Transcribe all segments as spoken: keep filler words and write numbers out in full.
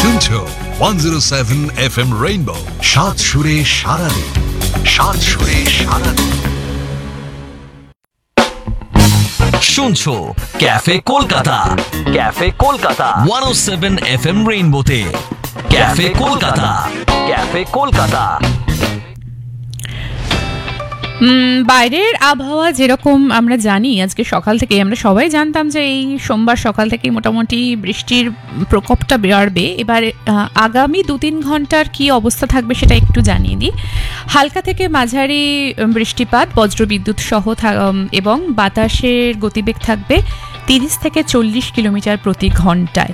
শুনছো one oh seven F M rainbow, সাত সুরে সারাদিন, সাত সুরে সারাদিন। শুনছো cafe Kolkata, cafe Kolkata one oh seven F M রেইনবোতে। Cafe Kolkata, cafe Kolkata. বাইরের আবহাওয়া যেরকম আমরা জানি, আজকে সকাল থেকে আমরা সবাই জানতাম যে এই সোমবার সকাল থেকে মোটামুটি বৃষ্টির প্রকোপটা বাড়বে। এবার আগামী দু তিন ঘন্টার কি অবস্থা থাকবে সেটা একটু জানিয়ে দিই। হালকা থেকে মাঝারি বৃষ্টিপাত, বজ্রবিদ্যুৎ সহ এবং বাতাসের গতিবেগ থাকবে তিরিশ থেকে চল্লিশ কিলোমিটার প্রতি ঘন্টায়।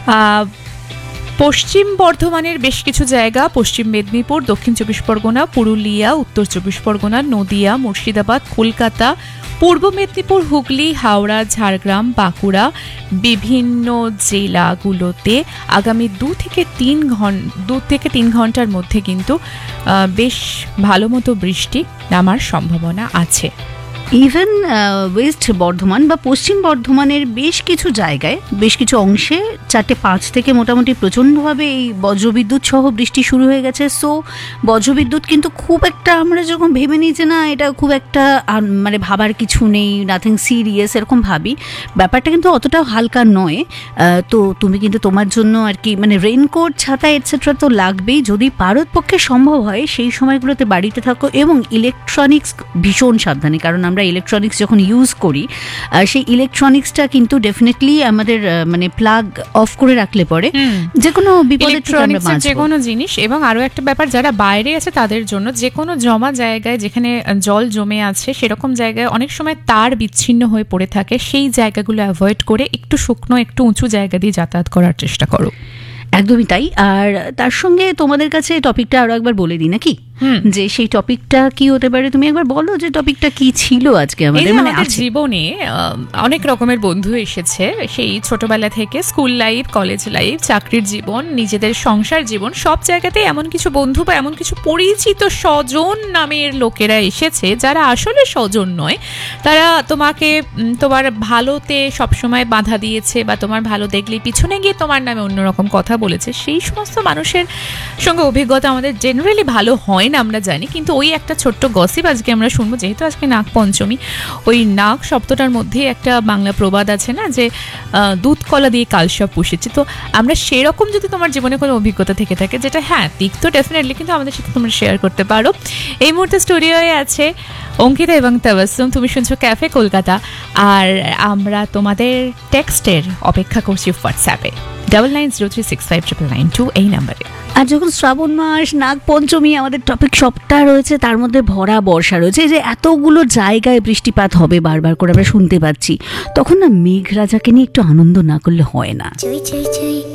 পশ্চিম বর্ধমানের বেশ কিছু জায়গা, পশ্চিম মেদিনীপুর, দক্ষিণ চব্বিশ পরগনা, পুরুলিয়া, উত্তর চব্বিশ পরগনা, নদিয়া, মুর্শিদাবাদ, কলকাতা, পূর্ব মেদিনীপুর, হুগলি, হাওড়া, ঝাড়গ্রাম, বাঁকুড়া, বিভিন্ন জেলাগুলোতে আগামী দু থেকে তিন ঘন্টা দু থেকে তিন ঘন্টার মধ্যে কিন্তু বেশ ভালো মতো বৃষ্টি নামার সম্ভাবনা আছে। ইভেন ওয়েস্ট বর্ধমান বা পশ্চিম বর্ধমানের বেশ কিছু জায়গায়, বেশ কিছু অংশে চারটে পাঁচ থেকে মোটামুটি প্রচণ্ডভাবে এই বজ্রবিদ্যুৎ সহ বৃষ্টি শুরু হয়ে গেছে। সো বজ্রবিদ্যুৎ কিন্তু খুব একটা আমরা যখন ভেবে নিই যে না এটা খুব একটা মানে ভাবার কিছু নেই, নাথিং সিরিয়াস এরকম ভাবি, ব্যাপারটা কিন্তু অতটা হালকা নয়। তো তুমি কিন্তু তোমার জন্য আর কি মানে রেইনকোট, ছাতা এটসেট্রা তো লাগবেই। যদি পারত পক্ষে সম্ভব হয় সেই সময়গুলোতে বাড়িতে থাকো এবং ইলেকট্রনিক্স ভীষণ সাবধানে, কারণ আমরা ইলেকট্রনিক্স যখন ইউজ করি সেই ইলেকট্রনিক্সটা কিন্তু ডেফিনেটলি আমাদের মানে প্লাগ অফ করে রাখলে পরে যে কোনো বিপদের থেকে আমরা বাঁচবো। যে কোনো জিনিস, এবং আরো একটা ব্যাপার, যারা বাইরে আছে তাদের জন্য যে কোনো জমা জায়গায় যেখানে জল জমে আছে সেরকম জায়গায় অনেক সময় তার বিচ্ছিন্ন হয়ে পড়ে থাকে, সেই জায়গাগুলো অ্যাভয়েড করে একটু শুকনো একটু উঁচু জায়গা দিয়ে যাতায়াত করার চেষ্টা করো। একদমই তাই। আর তার সঙ্গে তোমাদের কাছে টপিকটা আরো একবার বলে দিই নাকি, যে সেই টপিকটা কি হতে পারে? তুমি একবার বলো যে টপিকটা কি ছিল আজকে আমাদের। মানে জীবনে অনেক রকমের বন্ধু এসেছে, সেই ছোটবেলা থেকে স্কুল লাইফ, কলেজ লাইফ, চাকরির জীবন, নিজেদের সংসার জীবন, সব জায়গাতে এমন কিছু বন্ধু বা এমন কিছু পরিচিত স্বজন নামের লোকেরা এসেছে যারা আসলে স্বজন নয়। তারা তোমাকে তোমার ভালোতে সবসময় বাধা দিয়েছে বা তোমার ভালো দেখলে পিছনে গিয়ে তোমার নামে অন্যরকম কথা বলেছে। সেই সমস্ত মানুষের সঙ্গে অভিজ্ঞতা আমাদের জেনারেলি ভালো হয় না, আমরা জানি, কিন্তু ওই একটা ছোট্ট গসিপ আজকে আমরা শুনবো। যেহেতু আজকে নাগ পঞ্চমী, ওই নাগ শব্দটার মধ্যে একটা বাংলা প্রবাদ আছে না, যে দুধ কলা দিয়ে কালসব পুষেছে। তো আমরা সেরকম যদি তোমার জীবনে কোনো অভিজ্ঞতা থেকে থাকে, যেটা হ্যাঁ দিক তো ডেফিনেটলি, কিন্তু আমাদের সাথে তোমরা শেয়ার করতে পারো। এই মুহূর্তে স্টুডিওয়ে আছে অঙ্কিতা এবং তাবাসসুম। তুমি শুনছো ক্যাফে কলকাতা, আর আমরা তোমাদের টেক্সটের অপেক্ষা করছি হোয়াটসঅ্যাপে double nine zero three six five triple nine two এই নাম্বারে। আর যখন শ্রাবণ মাস, নাগ পঞ্চমী, আমাদের টপিক সবটা রয়েছে, তার মধ্যে ভরা বর্ষা রয়েছে, যে এতগুলো জায়গায় বৃষ্টিপাত হবে বারবার করে আমরা শুনতে পাচ্ছি, তখন না মেঘরাজাকে নিয়ে একটু আনন্দ না করলে হয় না।